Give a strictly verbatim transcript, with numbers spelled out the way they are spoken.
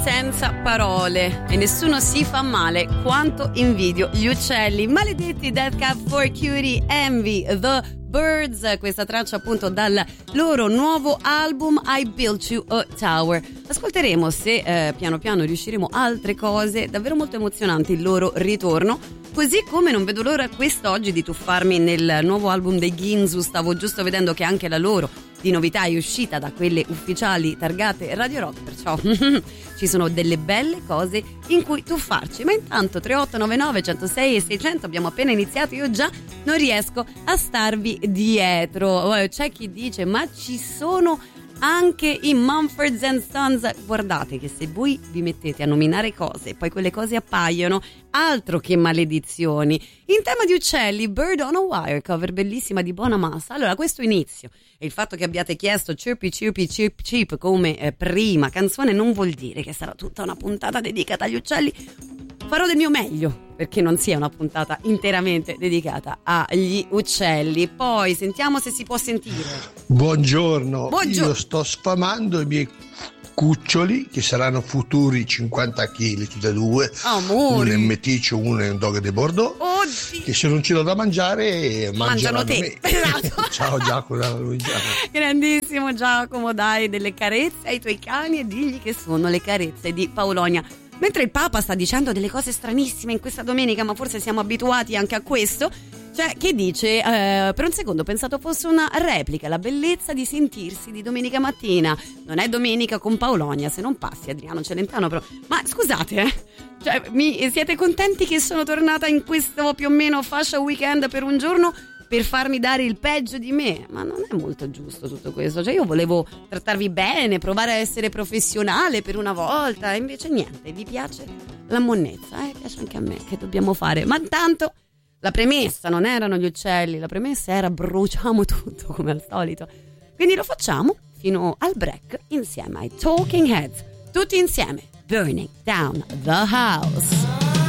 senza parole e nessuno si fa male quanto invidio gli uccelli. Maledetti Death Cab for Cutie, Envy the Birds, questa traccia appunto dal loro nuovo album I Built You a Tower. Ascolteremo se eh, piano piano riusciremo altre cose davvero molto emozionanti, il loro ritorno. Così come non vedo l'ora quest'oggi di tuffarmi nel nuovo album dei Ginsu. Stavo giusto vedendo che anche la loro di novità è uscita da quelle ufficiali targate Radio Rock, perciò ci sono delle belle cose in cui tuffarci. Ma intanto tre otto nove nove uno zero sei e seicento abbiamo appena iniziato, io già non riesco a starvi dietro. C'è chi dice ma ci sono anche i Mumford and Sons. Guardate che se voi vi mettete a nominare cose e poi quelle cose appaiono, altro che maledizioni. In tema di uccelli, Bird on a Wire, cover bellissima di Bonamassa. Allora, questo inizio e il fatto che abbiate chiesto Chirpy Chirpy Chirp Chirp come eh, prima canzone non vuol dire che sarà tutta una puntata dedicata agli uccelli. Farò del mio meglio perché non sia una puntata interamente dedicata agli uccelli. Poi sentiamo se si può sentire. Buongiorno, Buongiorno. Io sto sfamando i miei cuccioli che saranno futuri cinquanta chili tutti e due, Amore. uno è meticcio, uno è un dog de Bordeaux. Oddio. Che se non ce l'ho da mangiare mangiano te. me. Esatto. Ciao Giacomo, Luigiano. Grandissimo Giacomo, dai delle carezze ai tuoi cani e digli che sono le carezze di Paolonia. Mentre il Papa sta dicendo delle cose stranissime in questa domenica, ma forse siamo abituati anche a questo, cioè che dice, eh, per un secondo ho pensato fosse una replica, la bellezza di sentirsi di domenica mattina. Non è domenica con Paolonia, se non passi Adriano Celentano, però. Ma scusate, eh, cioè, mi, siete contenti che sono tornata in questo più o meno fascia weekend per un giorno per farmi dare il peggio di me? Ma non è molto giusto tutto questo. Cioè io volevo trattarvi bene, provare a essere professionale per una volta, e invece niente, vi piace la monnezza, eh? Piace anche a me, che dobbiamo fare? Ma intanto la premessa non erano gli uccelli, la premessa era bruciamo tutto come al solito. Quindi lo facciamo fino al break insieme ai Talking Heads, tutti insieme, Burning Down the House.